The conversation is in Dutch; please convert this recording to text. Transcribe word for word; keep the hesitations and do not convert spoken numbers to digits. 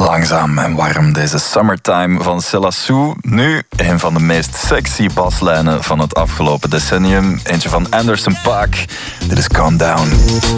Langzaam en warm deze Summertime van Céla Sou. Nu een van de meest sexy baslijnen van het afgelopen decennium. Eentje van Anderson .Paak. Dit is Calm Down.